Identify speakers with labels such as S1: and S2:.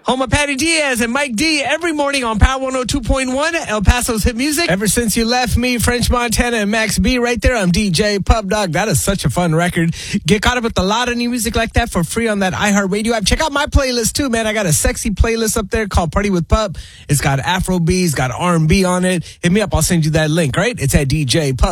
S1: Home of Patty Diaz and Mike D every morning on Power 102.1, El Paso's hit music. Ever since you left me, French Montana and Max B right there. I'm DJ Pub Dog. That is such a fun record. Get caught up with a lot of new music like that for free on that iHeartRadio app. Check out my playlist too, man. I got a sexy playlist up there called Party with Pub. It's got Afrobeats, got R&B on it. Hit me up. I'll send you that link, right? It's at DJ Pub.